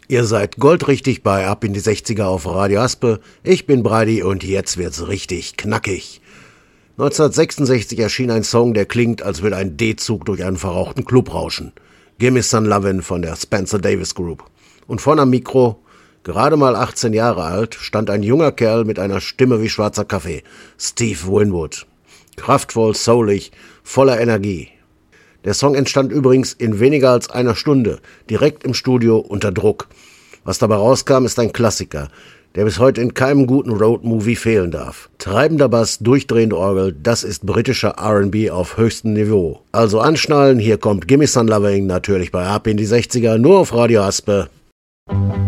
Ihr seid goldrichtig bei Ab in die 60er auf Radio Aspe. Ich bin Breidi und jetzt wird's richtig knackig. 1966 erschien ein Song, der klingt, als würde ein D-Zug durch einen verrauchten Club rauschen. Gimme Some Lovin' von der Spencer Davis Group. Und vorne am Mikro, gerade mal 18 Jahre alt, stand ein junger Kerl mit einer Stimme wie schwarzer Kaffee, Steve Winwood. Kraftvoll, soulig, voller Energie. Der Song entstand übrigens in weniger als einer Stunde, direkt im Studio unter Druck. Was dabei rauskam, ist ein Klassiker, der bis heute in keinem guten Roadmovie fehlen darf. Treibender Bass, durchdrehende Orgel, das ist britischer R&B auf höchstem Niveau. Also anschnallen, hier kommt Gimme Some Lovin', natürlich bei Ab in die 60er, nur auf Radio Aspe.